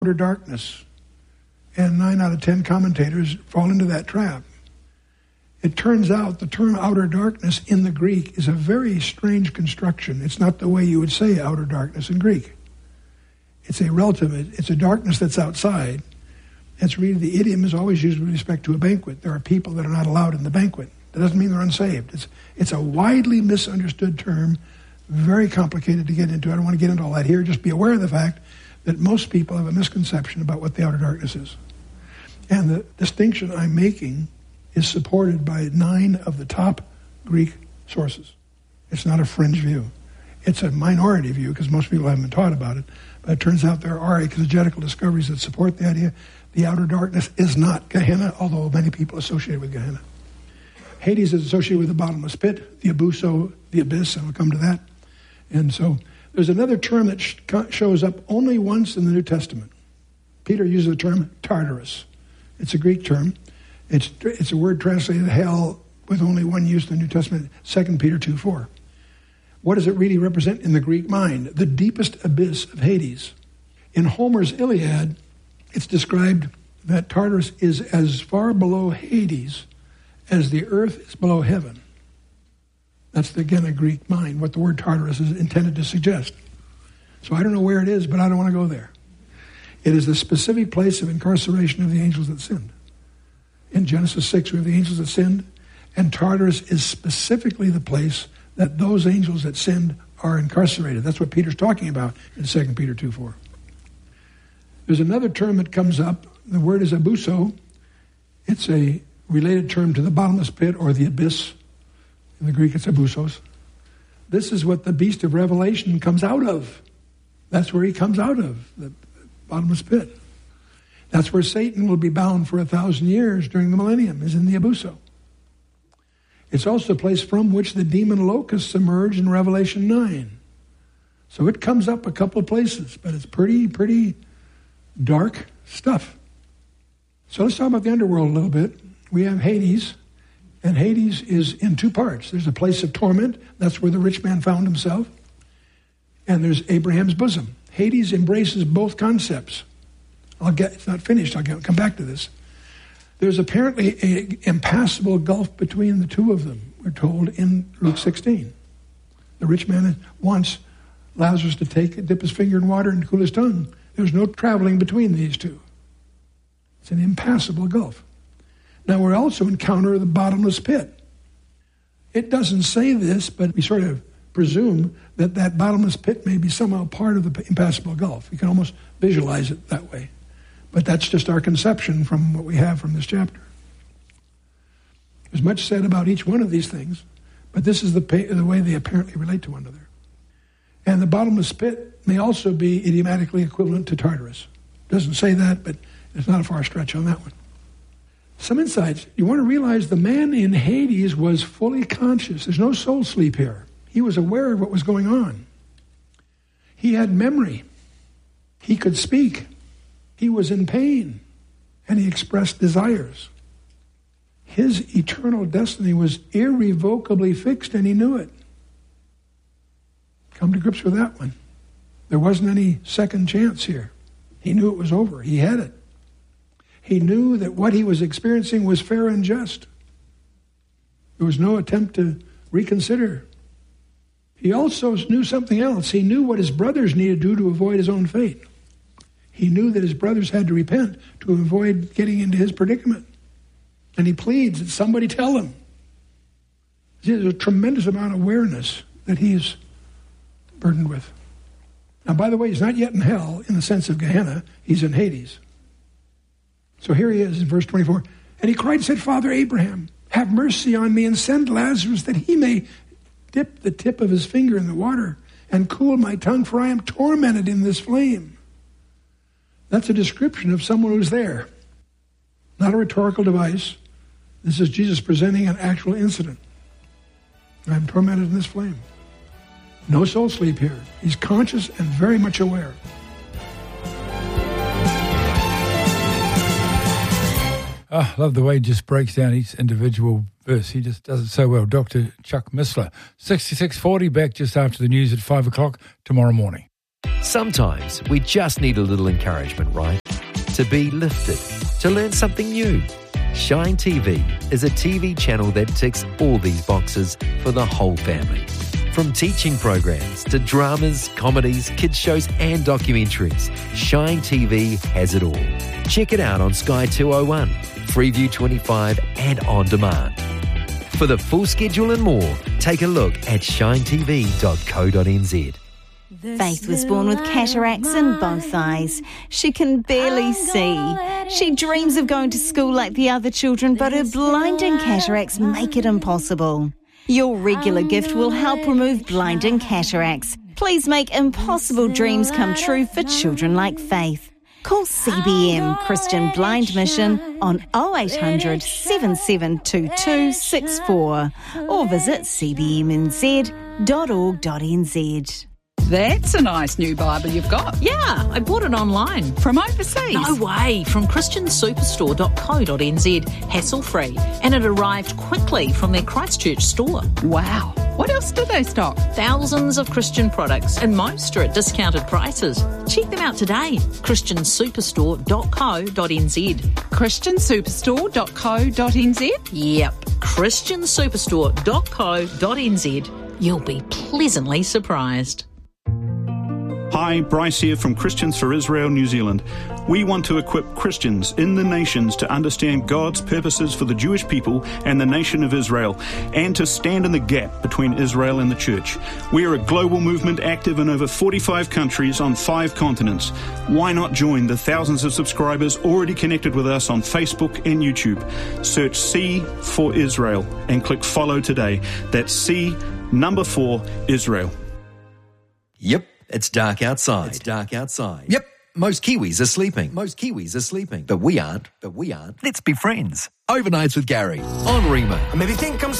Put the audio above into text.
outer darkness. And 9 out of 10 commentators fall into that trap. It turns out the term outer darkness in the Greek is a very strange construction. It's not the way you would say outer darkness in Greek. It's a relative, it's a darkness that's outside. It's really, the idiom is always used with respect to a banquet. There are people that are not allowed in the banquet. That doesn't mean they're unsaved. It's a widely misunderstood term, very complicated to get into. I don't want to get into all that here. Just be aware of the fact that most people have a misconception about what the outer darkness is. And the distinction I'm making is supported by 9 of the top Greek sources. It's not a fringe view. It's a minority view because most people haven't been taught about it. But it turns out there are exegetical discoveries that support the idea the outer darkness is not Gehenna, although many people associate it with Gehenna. Hades is associated with the bottomless pit, the abuso, the abyss, and we'll come to that. And so there's another term that shows up only once in the New Testament. Peter uses the term Tartarus. It's a Greek term. It's a word translated hell with only one use in the New Testament, 2 Peter 2:4. What does it really represent in the Greek mind? The deepest abyss of Hades. In Homer's Iliad, it's described that Tartarus is as far below Hades as the earth is below heaven. That's, again, a Greek mind, what the word Tartarus is intended to suggest. So I don't know where it is, but I don't want to go there. It is the specific place of incarceration of the angels that sinned. In Genesis 6, we have the angels that sinned, and Tartarus is specifically the place that those angels that sinned are incarcerated. That's what Peter's talking about in 2 Peter 2:4. There's another term that comes up. The word is abuso. It's a related term to the bottomless pit or the abyss. In the Greek, it's abusos. This is what the beast of Revelation comes out of. That's where he comes out of, the bottomless pit. That's where Satan will be bound for 1,000 years during the millennium, is in the abuso. It's also a place from which the demon locusts emerge in Revelation 9. So it comes up a couple of places, but it's pretty dark stuff. So let's talk about the underworld a little bit. We have Hades, and Hades is in 2 parts. There's a place of torment. That's where the rich man found himself. And there's Abraham's bosom. Hades embraces both concepts. It's not finished. I'll come back to this. There's apparently an impassable gulf between the two of them, we're told in Luke 16. The rich man wants Lazarus to dip his finger in water and cool his tongue. There's no traveling between these two. It's an impassable gulf. Now, we also encounter the bottomless pit. It doesn't say this, but we sort of presume that that bottomless pit may be somehow part of the impassable gulf. You can almost visualize it that way. But that's just our conception from what we have from this chapter. There's much said about each one of these things, but this is the way they apparently relate to one another. And the bottomless pit may also be idiomatically equivalent to Tartarus. Doesn't say that, but it's not a far stretch on that one. Some insights. You want to realize the man in Hades was fully conscious. There's no soul sleep here. He was aware of what was going on. He had memory. He could speak. He was in pain, and he expressed desires. His eternal destiny was irrevocably fixed, and he knew it. Come to grips with that one. There wasn't any second chance here. He knew it was over. He had it. He knew that what he was experiencing was fair and just. There was no attempt to reconsider. He also knew something else. He knew what his brothers needed to do to avoid his own fate. He knew that his brothers had to repent to avoid getting into his predicament. And he pleads that somebody tell him. There's a tremendous amount of awareness that he's burdened with. Now, by the way, he's not yet in hell in the sense of Gehenna. He's in Hades. So here he is in verse 24. And he cried and said, Father Abraham, have mercy on me and send Lazarus that he may dip the tip of his finger in the water and cool my tongue, for I am tormented in this flame. That's a description of someone who's there. Not a rhetorical device. This is Jesus presenting an actual incident. I'm tormented in this flame. No soul sleep here. He's conscious and very much aware. I love the way he just breaks down each individual verse. He just does it so well. Dr. Chuck Missler. 6640 back just after the news at 5 o'clock tomorrow morning. Sometimes we just need a little encouragement, right? To be lifted, to learn something new. Shine TV is a TV channel that ticks all these boxes for the whole family. From teaching programs to dramas, comedies, kids shows and documentaries, Shine TV has it all. Check it out on Sky 201, Freeview 25 and on demand. For the full schedule and more, take a look at shinetv.co.nz. Faith was born with cataracts in both eyes. She can barely see. She dreams of going to school like the other children, but her blinding cataracts make it impossible. Your regular gift will help remove blinding cataracts. Please make impossible dreams come true for children like Faith. Call CBM Christian Blind Mission on 0800 7722 64 or visit cbmnz.org.nz. That's a nice new Bible you've got. Yeah, I bought it online. From overseas? No way, from christiansuperstore.co.nz, hassle-free. And it arrived quickly from their Christchurch store. Wow. What else do they stock? Thousands of Christian products, and most are at discounted prices. Check them out today. christiansuperstore.co.nz. christiansuperstore.co.nz? Yep, christiansuperstore.co.nz. You'll be pleasantly surprised. Hi, Bryce here from Christians for Israel, New Zealand. We want to equip Christians in the nations to understand God's purposes for the Jewish people and the nation of Israel, and to stand in the gap between Israel and the church. We are a global movement active in over 45 countries on 5 continents. Why not join the thousands of subscribers already connected with us on Facebook and YouTube? Search C for Israel and click follow today. That's C4 Israel. Yep, it's dark outside. Yep, most Kiwis are sleeping. But we aren't. Let's be friends. Overnights with Gary on Rima. Maybe think I'm